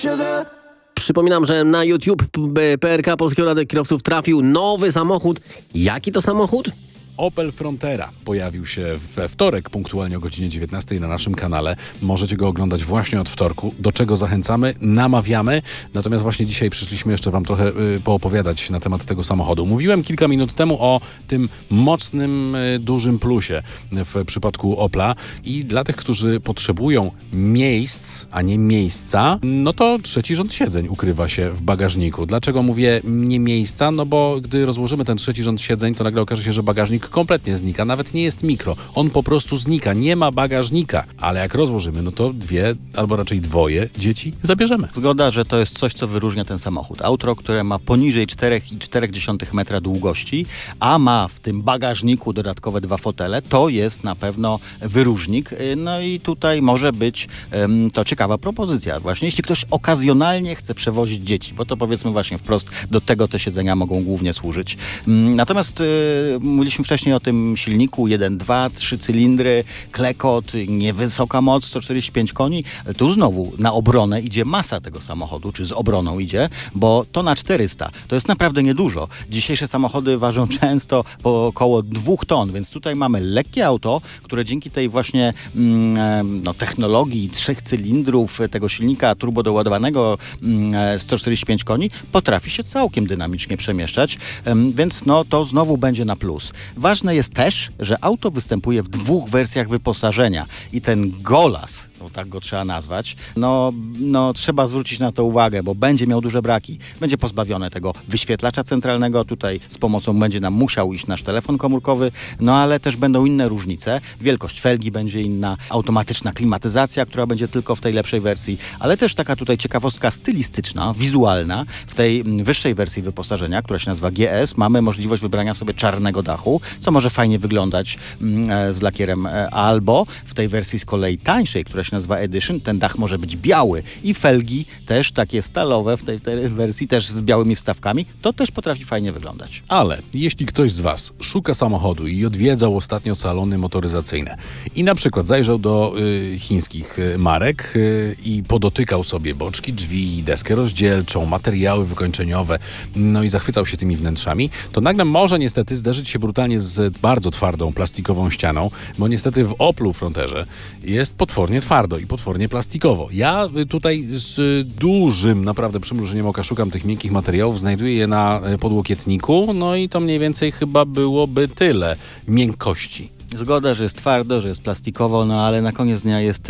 Przypominam, że na YouTube PRK Polskiego Rady Kierowców trafił nowy samochód. Jaki to samochód? Opel Frontera pojawił się we wtorek punktualnie o godzinie 19 na naszym kanale. Możecie go oglądać właśnie od wtorku, do czego zachęcamy, namawiamy. Natomiast właśnie dzisiaj przyszliśmy jeszcze wam trochę poopowiadać na temat tego samochodu. Mówiłem kilka minut temu o tym mocnym, dużym plusie w przypadku Opla i dla tych, którzy potrzebują miejsc, a nie miejsca, no to trzeci rząd siedzeń ukrywa się w bagażniku. Dlaczego mówię nie miejsca? No bo gdy rozłożymy ten trzeci rząd siedzeń, to nagle okaże się, że bagażnik kompletnie znika. Nawet nie jest mikro. On po prostu znika. Nie ma bagażnika. Ale jak rozłożymy, no to dwie, albo raczej dwoje dzieci zabierzemy. Zgoda, że to jest coś, co wyróżnia ten samochód. Auto, które ma poniżej 4,4 metra długości, a ma w tym bagażniku dodatkowe 2 fotele, to jest na pewno wyróżnik. No i tutaj może być to ciekawa propozycja. Właśnie jeśli ktoś okazjonalnie chce przewozić dzieci, bo to powiedzmy właśnie wprost, do tego te siedzenia mogą głównie służyć. Natomiast mówiliśmy wcześniej o tym silniku 1.2, 3 cylindry, klekot, niewysoka moc, 145 koni. Tu znowu na obronę idzie masa tego samochodu, czy z obroną idzie, bo to na 400. To jest naprawdę niedużo. Dzisiejsze samochody ważą często po około 2 ton, więc tutaj mamy lekkie auto, które dzięki tej właśnie technologii 3 cylindrów, tego silnika turbodoładowanego 145 koni, potrafi się całkiem dynamicznie przemieszczać, więc to znowu będzie na plus. Ważne jest też, że auto występuje w 2 wersjach wyposażenia i ten Golas, tak go trzeba nazwać, trzeba zwrócić na to uwagę, bo będzie miał duże braki. Będzie pozbawione tego wyświetlacza centralnego, tutaj z pomocą będzie nam musiał iść nasz telefon komórkowy, ale też będą inne różnice. Wielkość felgi będzie inna, automatyczna klimatyzacja, która będzie tylko w tej lepszej wersji, ale też taka tutaj ciekawostka stylistyczna, wizualna. W tej wyższej wersji wyposażenia, która się nazywa GS, mamy możliwość wybrania sobie czarnego dachu, co może fajnie wyglądać z lakierem, albo w tej wersji z kolei tańszej, która się nazywa Edition, ten dach może być biały i felgi też takie stalowe w tej wersji, też z białymi wstawkami, to też potrafi fajnie wyglądać. Ale jeśli ktoś z was szuka samochodu i odwiedzał ostatnio salony motoryzacyjne i na przykład zajrzał do chińskich marek i podotykał sobie boczki drzwi, deskę rozdzielczą, materiały wykończeniowe, no i zachwycał się tymi wnętrzami, to nagle może niestety zderzyć się brutalnie z bardzo twardą plastikową ścianą, bo niestety w Oplu Fronterze jest potwornie twardo i potwornie plastikowo. Ja tutaj z dużym naprawdę przymrużeniem oka szukam tych miękkich materiałów, znajduję je na podłokietniku, no i to mniej więcej chyba byłoby tyle miękkości. Zgoda, że jest twardo, że jest plastikowo, ale na koniec dnia jest